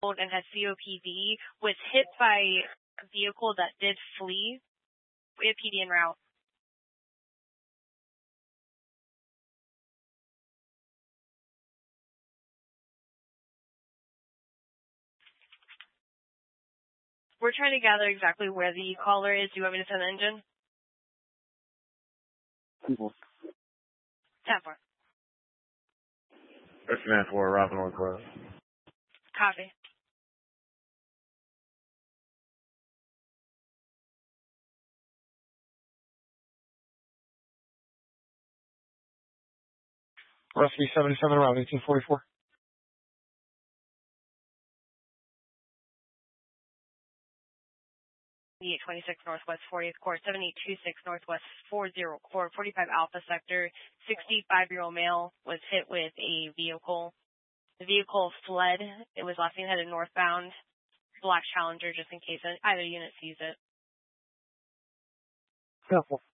and has COPD was hit by a vehicle that did flee. We have PD en route. We're trying to gather exactly where the caller is. Do you want me to send the engine? 10-4. 10-4. Command 4, Robin Northwest. Copy. Rescue 77 around 1844. The 26 Northwest 40th Court, 7826 Northwest 40 Court, 45 Alpha Sector, 65-year-old male was hit with a vehicle. The vehicle fled. It was last seen headed northbound. Black Challenger, just in case either unit sees it. Careful.